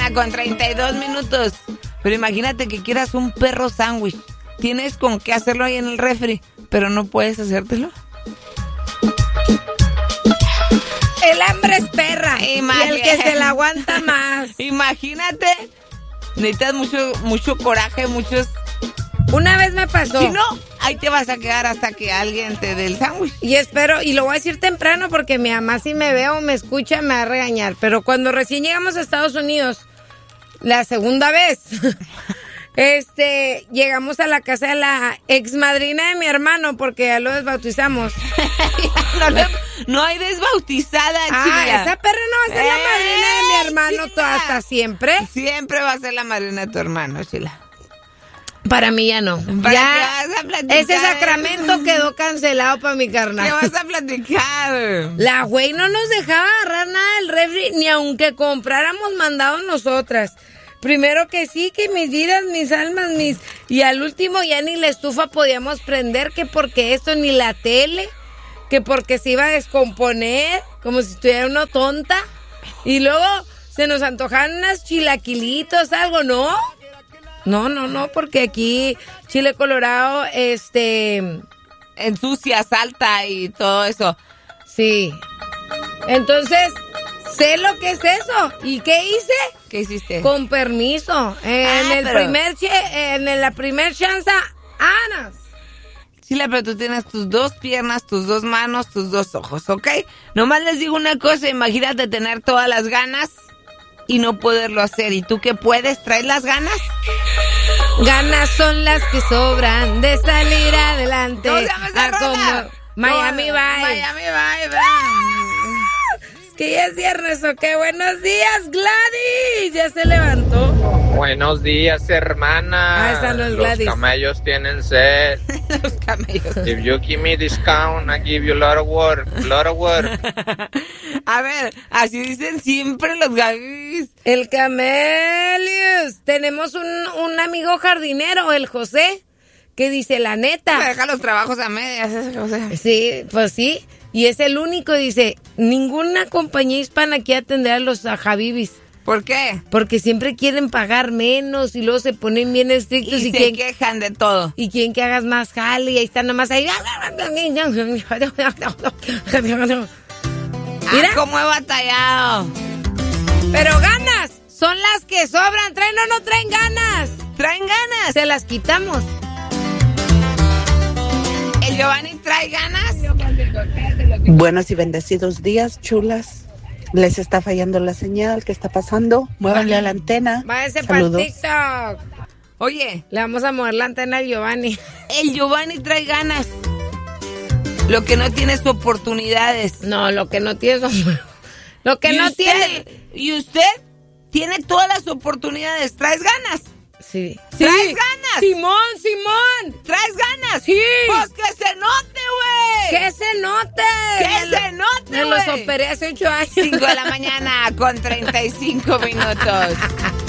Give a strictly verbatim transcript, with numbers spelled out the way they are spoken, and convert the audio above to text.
mañana con treinta y dos minutos. Pero imagínate que quieras un perro sándwich. Tienes con qué hacerlo ahí en el refri, pero no puedes hacértelo. El hambre es perra. Imagínate. Y el que se la aguanta más. Imagínate. Necesitas mucho, mucho coraje, muchos... Una vez me pasó. Si no, ahí te vas a quedar hasta que alguien te dé el sándwich. Y espero, y lo voy a decir temprano porque mi mamá si me ve o me escucha me va a regañar. Pero cuando recién llegamos a Estados Unidos, la segunda vez, este, llegamos a la casa de la ex madrina de mi hermano porque ya lo desbautizamos. no, le, no hay desbautizada, ah, Chila. Esa perra no va a ser eh, la madrina de mi hermano toda, hasta siempre. Siempre va a ser la madrina de tu hermano, Chila. Para mí ya no. ¿Para ya qué vas a platicar? Ese sacramento quedó cancelado para mi carnal. ¿Qué vas a platicar? La güey no nos dejaba agarrar nada del refri, ni aunque compráramos mandado nosotras. Primero que sí, que mis vidas, mis almas, mis... Y al último ya ni la estufa podíamos prender, que porque esto, ni la tele, que porque se iba a descomponer, como si estuviera uno tonta. Y luego se nos antojaban unas chilaquilitos, algo, ¿no? No, no, no, porque aquí chile colorado, este... ensucia, salta y todo eso. Sí. Entonces, sé lo que es eso. ¿Y qué hice? ¿Qué hiciste? Con permiso. En ah, el pero... primer en la primer chance, Anas. Chila, pero tú tienes tus dos piernas, tus dos manos, tus dos ojos, ¿ok? Nomás les digo una cosa, imagínate tener todas las ganas y no poderlo hacer. ¿Y tú qué puedes? ¿Traes las ganas? Ganas son las que sobran de salir adelante. ¿Cómo se llama esa rola? Como Miami Vibe. Miami Vibe. Es que ya es viernes, ¿o qué? Buenos días, Gladys. Ya se levantó. Buenos días, hermana. Ah, esa no es Gladys. Los camellos tienen sed. Los camellos. If you give me discount, I give you a lot of work. A lot of work. A ver, así dicen siempre los gays. El Camelius. Tenemos un, un amigo jardinero, el José, que dice, la neta. Se deja los trabajos a medias, José. Sí, pues sí. Y es el único, dice, ninguna compañía hispana quiere atender a los Habibis. ¿Por qué? Porque siempre quieren pagar menos y luego se ponen bien estrictos. Y, y se quieren, quejan de todo. Y quieren que hagas más jale y ahí están nomás ahí. Mira ah, cómo he batallado. Pero ganas son las que sobran. ¿Traen o no traen ganas? ¿Traen ganas? Se las quitamos. ¿El Giovanni trae ganas? Buenos y bendecidos días, chulas. Les está fallando la señal. ¿Qué está pasando? Muévanle a la antena. Váyanse para TikTok. Oye, le vamos a mover la antena al Giovanni. El Giovanni trae ganas. Lo que no tiene es oportunidades. No, lo que no tiene es... Lo que no usted, tiene... ¿Y usted? Tiene todas las oportunidades. ¿Traes ganas? Sí. ¿Traes sí. ganas? Simón, Simón. ¿Traes ganas? Sí. Pues que se note, güey. Que se note. Que me se lo, note, Me wey. los operé hace ocho años. Cinco de la mañana con treinta y cinco minutos.